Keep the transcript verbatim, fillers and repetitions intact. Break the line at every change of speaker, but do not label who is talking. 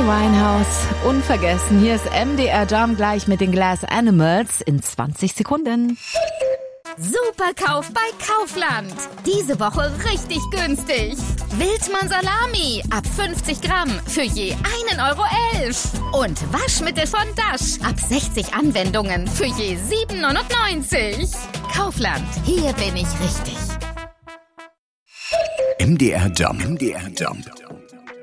Winehouse, unvergessen. Hier ist M D R Jam gleich mit den Glass Animals in zwanzig Sekunden.
Superkauf bei Kaufland. Diese Woche richtig günstig. Wildmann Salami ab fünfzig Gramm für je einen Euro elf. Und Waschmittel von Dash ab sechzig Anwendungen für je sieben neunundneunzig. Kaufland, hier bin ich richtig.
M D R Jam. M D R Jam.